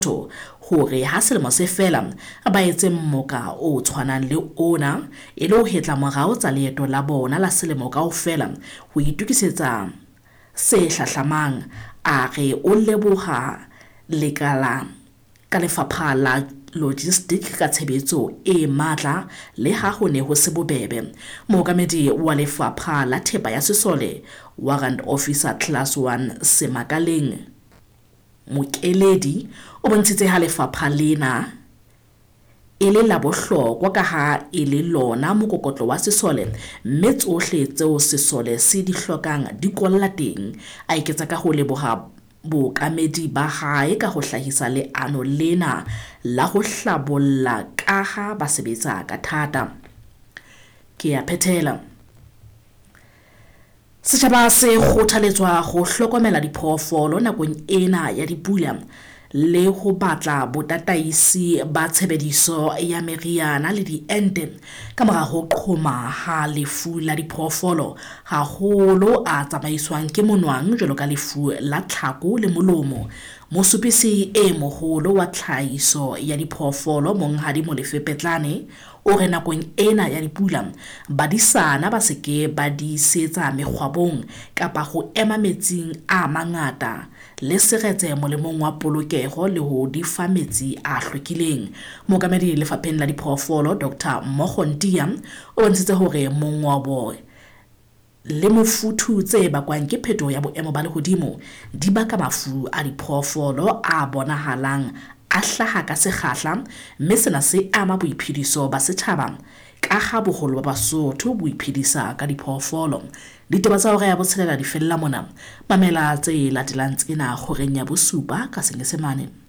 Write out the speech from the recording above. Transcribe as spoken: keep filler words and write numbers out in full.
hore ha selemo se fela ba etse mmoka o tshwanang le ona e le ho hetla morao tsa leeto la bona la selemo kaofela ho itukisetsa se hlahlamang. A re o leboha lekala ka lefapha la logistic ka tshebetso e matla le ha ho ne ho se bobebe. Mookamedi wa lefapha la thepa ya sesole Warrant Officer Class one Semakaleng Mokeledi o bontshitse ha lefapha lena e le la bohlokwa ka ha e le lona mokokotlo wa sesole mme tsohle tseo sesole se di hlokang di kolla teng. A iketsa ka ho leboha bookamedi ba hae ka ho hlahisa leano lena la ho hlabolla ka ha ba sebetsa ka thata. Ke a phethela. Setjhaba se kgothaletswa ho hlokomela diphoofolo nakong ena ya dipula le ho batla botataisi ba tshebediso ya meriana le diente ka mora ho qhoma ha lefu la diphoofolo haholo a tsamaiswang ke monwang jwalo ka lefu la tlhako le molomo. Mosupisi e moholo wa tlhahiso ya diphoofolo Monghadi Molefepetlane o re nakong ena ya dipula badisana ba seke ba di setsa mekgwabong kapa ho ema metsing a mangata le seretse molemong wa polokeho le ho di fa metsi a hlwekileng. Mookamedi lefapheng la diphoofolo Doctor Mokhontia o ntshitse hore mongobo le mofuthu tse bakwang ke phetho ya boemo ba lehodimo di baka mafu a diphoofolo a bonahalang a hlaha ka sekgahla mme sena se ama boiphediso ba setjhaba ka ha boholo ba Basotho bo iphedisa ka diphoofolo. Ditaba tsa hore ya botshelela di fella mona. Mamela tse latelang tsena kgoreng ya bosupa ka Senyesemane.